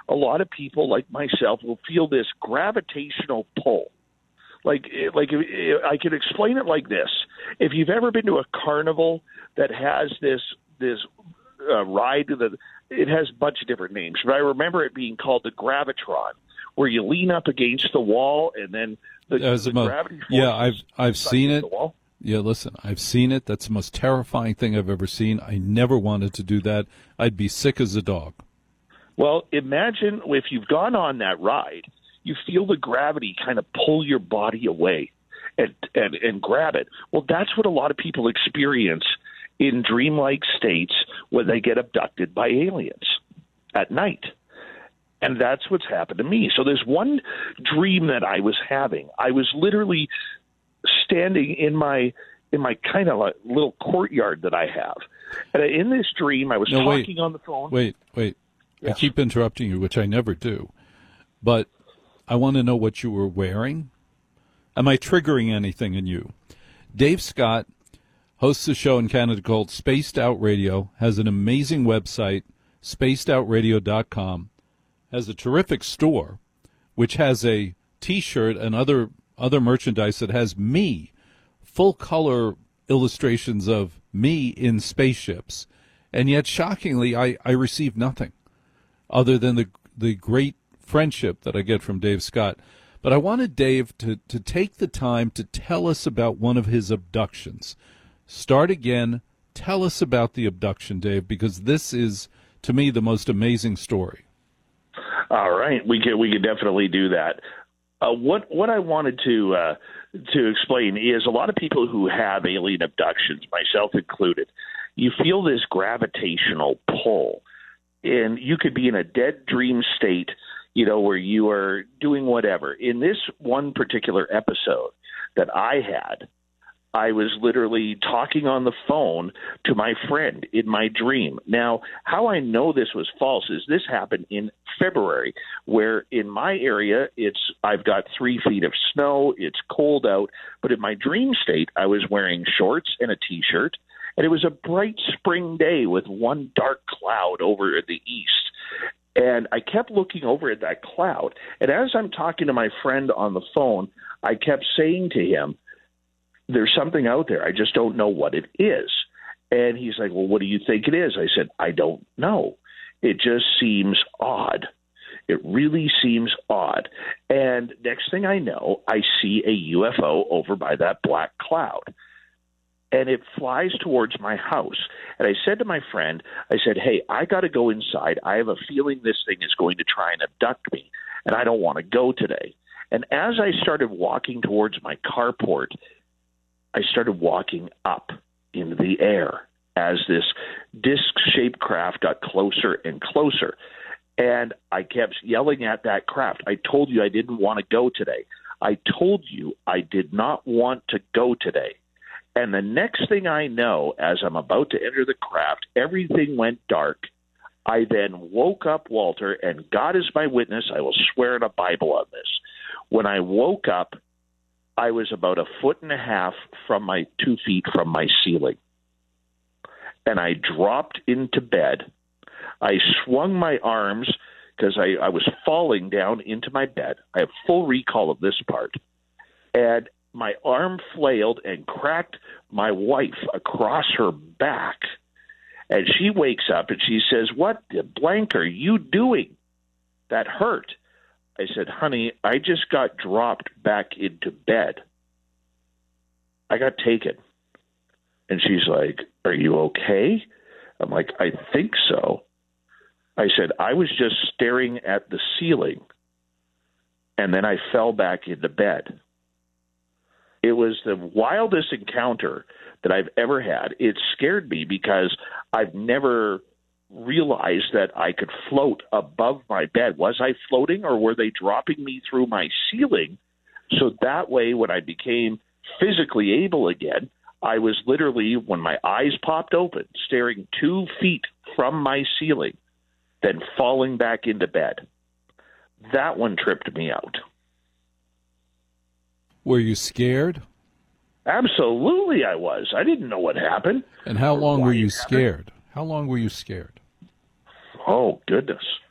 a lot of people like myself will feel this gravitational pull. Like I can explain it like this: if you've ever been to a carnival that has this ride, that it has a bunch of different names, but I remember it being called the Gravitron, where you lean up against the wall and then the gravity force. Yeah, I've seen it. Yeah, listen, I've seen it. That's the most terrifying thing I've ever seen. I never wanted to do that. I'd be sick as a dog. Well, imagine if you've gone on that ride, you feel the gravity kind of pull your body away and grab it. Well, that's what a lot of people experience in dreamlike states when they get abducted by aliens at night. And that's what's happened to me. So there's one dream that I was having. I was literally standing in my kind of like little courtyard that I have. And in this dream, I was talking on the phone. Wait. Yes. I keep interrupting you, which I never do. But I want to know what you were wearing. Am I triggering anything in you? Dave Scott hosts a show in Canada called Spaced Out Radio, has an amazing website, spacedoutradio.com, has a terrific store, which has a T-shirt and other merchandise that has me, full-color illustrations of me in spaceships. And yet, shockingly, I receive nothing other than the great friendship that I get from Dave Scott. But I wanted Dave to take the time to tell us about one of his abductions. Start again. Tell us about the abduction, Dave, because this is, to me, the most amazing story. All right, we can definitely do that. What I wanted to explain is a lot of people who have alien abductions, myself included, you feel this gravitational pull, and you could be in a dead dream state, where you are doing whatever. In this one particular episode that I had, I was literally talking on the phone to my friend in my dream. Now, how I know this was false is this happened in February, where in my area, I've got 3 feet of snow, it's cold out, but in my dream state, I was wearing shorts and a T-shirt, and it was a bright spring day with one dark cloud over the east. And I kept looking over at that cloud, and as I'm talking to my friend on the phone, I kept saying to him, there's something out there. I just don't know what it is. And he's like, well, what do you think it is? I said, I don't know. It just seems odd. It really seems odd. And next thing I know, I see a UFO over by that black cloud. And it flies towards my house. And I said to my friend, I said, hey, I got to go inside. I have a feeling this thing is going to try and abduct me, and I don't want to go today. And as I started walking towards my carport, I started walking up into the air as this disc-shaped craft got closer and closer. And I kept yelling at that craft, I told you I didn't want to go today. I told you I did not want to go today. And the next thing I know, as I'm about to enter the craft, everything went dark. I then woke up, Walter, and God is my witness, I will swear in a Bible on this. When I woke up, I was about 1.5 feet from my 2 feet from my ceiling. And I dropped into bed. I swung my arms because I was falling down into my bed. I have full recall of this part. And my arm flailed and cracked my wife across her back. And she wakes up and she says, what the blank are you doing? That hurt. I said, honey, I just got dropped back into bed. I got taken. And she's like, are you okay? I'm like, I think so. I said, I was just staring at the ceiling, and then I fell back into bed. It was the wildest encounter that I've ever had. It scared me because I've never realized that I could float above my bed. Was I floating, or were they dropping me through my ceiling? So that way, when I became physically able again, I was literally, when my eyes popped open, staring 2 feet from my ceiling, then falling back into bed. That one tripped me out. Were you scared? Absolutely I was. I didn't know what happened. And how long were you scared? How long were you scared? Oh, goodness.